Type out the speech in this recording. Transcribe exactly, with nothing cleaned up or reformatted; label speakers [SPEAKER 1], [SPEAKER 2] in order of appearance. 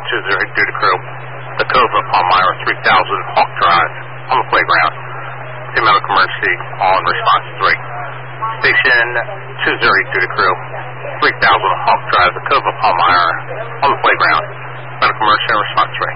[SPEAKER 1] two zero eight three to crew. The Cova, Palmyra, three thousand Hawk Drive on the playground. The medical emergency on response three. Station two zero eight three to crew. three thousand Hawk Drive, the Cova, Palmyra on the playground. Medical emergency on response three.